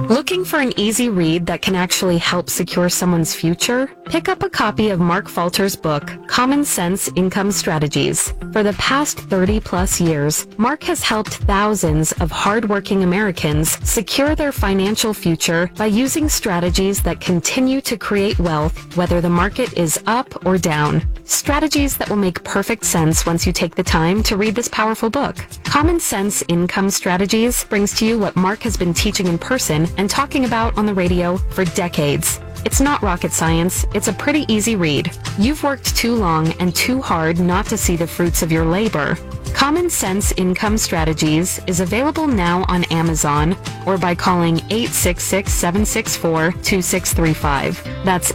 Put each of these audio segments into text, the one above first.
Looking for an easy read that can actually help secure someone's future? Pick up a copy of Mark Falter's book, Common Sense Income Strategies. For the past 30-plus years, Mark has helped thousands of hardworking Americans secure their financial future by using strategies that continue to create wealth, whether the market is up or down. Strategies that will make perfect sense once you take the time to read this powerful book. Common Sense Income Strategies brings to you what Mark has been teaching in person and talking about on the radio for decades. It's not rocket science. It's a pretty easy read. You've worked too long and too hard not to see the fruits of your labor. Common Sense Income Strategies is available now on Amazon or by calling 866-764-2635. That's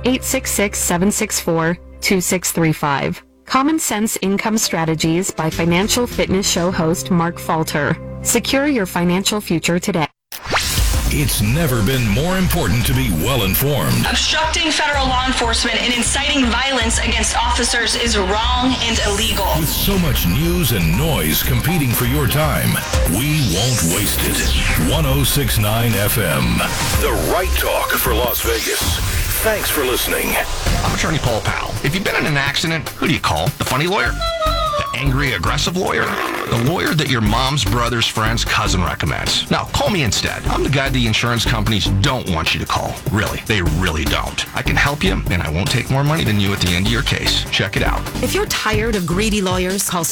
866-764-2635. Common Sense Income Strategies by financial fitness show host Mark Falter. Secure your financial future today. It's never been more important to be well-informed. Obstructing federal law enforcement and inciting violence against officers is wrong and illegal. With so much news and noise competing for your time, we won't waste it. 106.9 FM, the right talk for Las Vegas. Thanks for listening. I'm attorney Paul Powell. If you've been in an accident, who do you call? The funny lawyer? The angry, aggressive lawyer? The lawyer that your mom's brother's friend's cousin recommends? No, call me instead. I'm the guy the insurance companies don't want you to call. Really, they really don't. I can help you, and I won't take more money than you at the end of your case. Check it out. If you're tired of greedy lawyers, call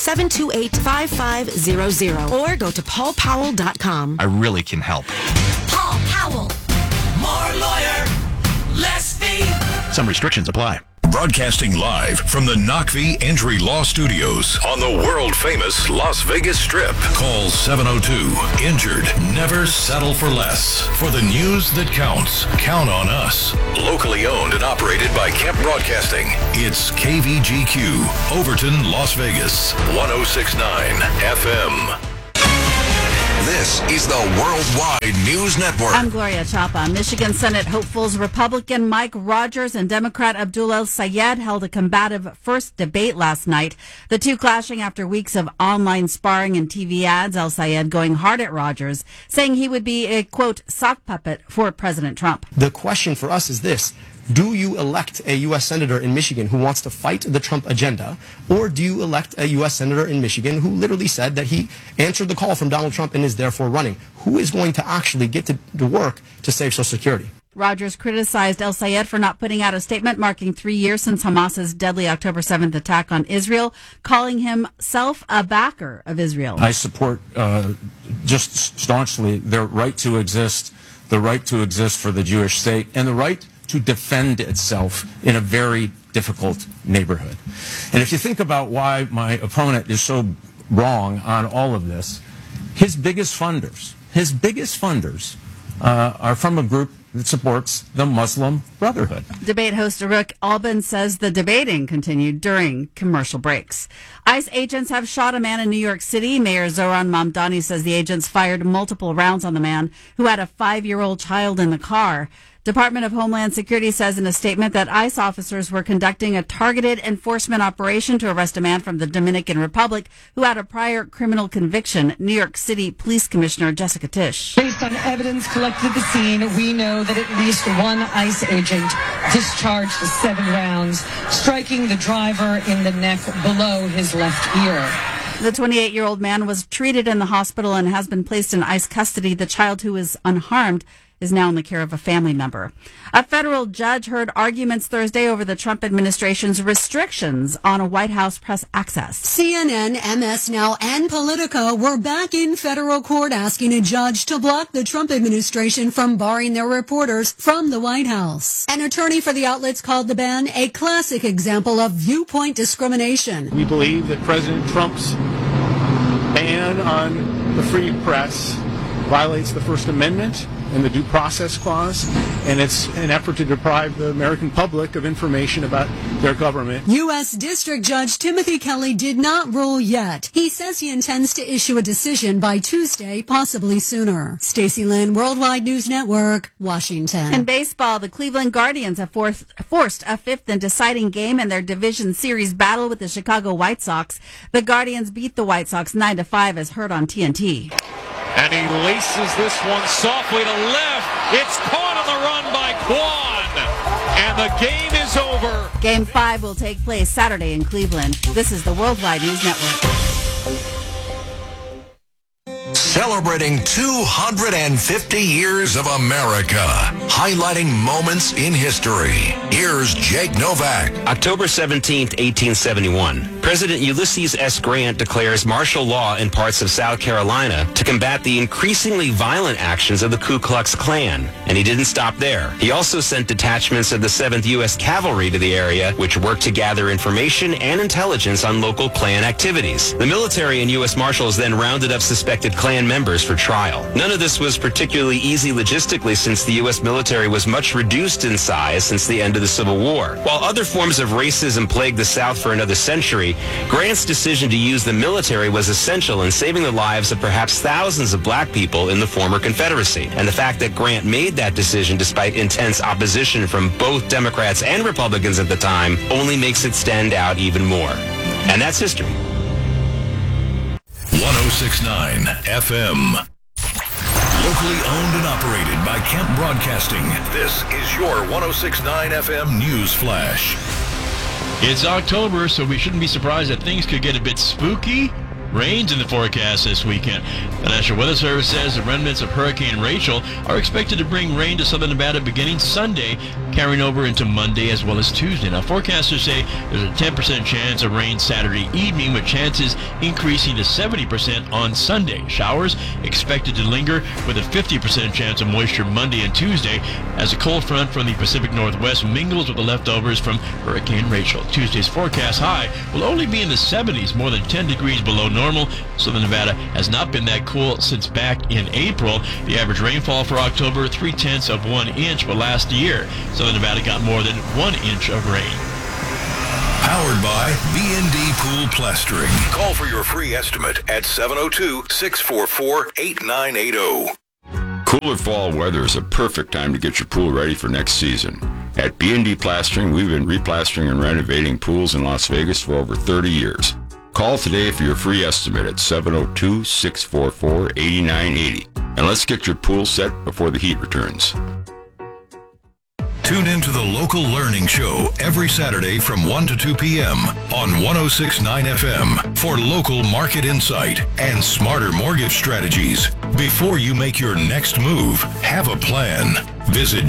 728-5500 or go to paulpowell.com. I really can help. Paul Powell. More lawyer, less fee. Some restrictions apply. Broadcasting live from the Knockvie Entry Law Studios on the world-famous Las Vegas Strip. Call 702-INJURED. Never settle for less. For the news that counts, count on us. Locally owned and operated by Kemp Broadcasting. It's KVGQ, Overton, Las Vegas, 106.9 FM. This is the Worldwide News Network. I'm Gloria Chapa. Michigan Senate hopefuls Republican Mike Rogers and Democrat Abdul El-Sayed held a combative first debate last night. The two clashing after weeks of online sparring and TV ads, El-Sayed going hard at Rogers, saying he would be a, quote, sock puppet for President Trump. The question for us is this. Do you elect a U.S. Senator in Michigan who wants to fight the Trump agenda, or do you elect a U.S. Senator in Michigan who literally said that he answered the call from Donald Trump and is therefore running? Who is going to actually get to work to save Social Security? Rogers criticized El-Sayed for not putting out a statement marking 3 years since Hamas's deadly October 7th attack on Israel, calling himself a backer of Israel. I support just staunchly their right to exist, the right to exist for the Jewish state, and the right to defend itself in a very difficult neighborhood. And if you think about why my opponent is so wrong on all of this, his biggest funders are from a group that supports the Muslim Brotherhood. Debate host Aruq Alban says the debating continued during commercial breaks. ICE agents have shot a man in New York City. Mayor Zohran Mamdani says the agents fired multiple rounds on the man who had a 5-year-old child in the car. Department of Homeland Security says in a statement that ICE officers were conducting a targeted enforcement operation to arrest a man from the Dominican Republic who had a prior criminal conviction. New York City Police Commissioner Jessica Tisch. Based on evidence collected at the scene, we know that at least one ICE agent discharged 7 rounds, striking the driver in the neck below his left ear. The 28-year-old man was treated in the hospital and has been placed in ICE custody. The child, who is unharmed, is now in the care of a family member. A federal judge heard arguments Thursday over the Trump administration's restrictions on a White House press access. CNN, MS Now, and Politico were back in federal court asking a judge to block the Trump administration from barring their reporters from the White House. An attorney for the outlets called the ban a classic example of viewpoint discrimination. We believe that President Trump's ban on the free press violates the First Amendment and the Due Process Clause, and it's an effort to deprive the American public of information about their government. U.S. District Judge Timothy Kelly did not rule yet. He says he intends to issue a decision by Tuesday, possibly sooner. Stacey Lynn, Worldwide News Network, Washington. In baseball, the Cleveland Guardians have forced a fifth and deciding game in their division series battle with the Chicago White Sox. The Guardians beat the White Sox 9-5 as heard on TNT. And he laces this one softly to left. It's caught on the run by Kwon. And the game is over. Game 5 will take place Saturday in Cleveland. This is the Worldwide News Network. Celebrating 250 years of America, highlighting moments in history. Here's Jake Novak. October 17th, 1871. President Ulysses S. Grant declares martial law in parts of South Carolina to combat the increasingly violent actions of the Ku Klux Klan. And he didn't stop there. He also sent detachments of the 7th U.S. Cavalry to the area, which worked to gather information and intelligence on local Klan activities. The military and U.S. Marshals then rounded up suspected Klan members for trial. None of this was particularly easy logistically since the U.S. military was much reduced in size since the end of the Civil War. While other forms of racism plagued the South for another century, Grant's decision to use the military was essential in saving the lives of perhaps thousands of black people in the former Confederacy. And the fact that Grant made that decision despite intense opposition from both Democrats and Republicans at the time only makes it stand out even more. And that's history. 1069 FM. Locally owned and operated by Kemp Broadcasting. This is your 1069 FM News Flash. It's October, so we shouldn't be surprised that things could get a bit spooky. Rains in the forecast this weekend. The National Weather Service says the remnants of Hurricane Rachel are expected to bring rain to southern Nevada beginning Sunday, carrying over into Monday as well as Tuesday. Now, forecasters say there's a 10% chance of rain Saturday evening, with chances increasing to 70% on Sunday. Showers expected to linger with a 50% chance of moisture Monday and Tuesday as a cold front from the Pacific Northwest mingles with the leftovers from Hurricane Rachel. Tuesday's forecast high will only be in the 70s, more than 10 degrees below normal. Southern Nevada has not been that cool since back in April. The average rainfall for October, 0.3 of 1 inch, but last year, Southern Nevada got more than 1 inch of rain. Powered by B&D Pool Plastering. Call for your free estimate at 702-644-8980. Cooler fall weather is a perfect time to get your pool ready for next season. At B&D Plastering, we've been replastering and renovating pools in Las Vegas for over 30 years. Call today for your free estimate at 702-644-8980. And let's get your pool set before the heat returns. Tune in to the Local Learning Show every Saturday from 1 to 2 p.m. on 1069 FM for local market insight and smarter mortgage strategies. Before you make your next move, have a plan. Visit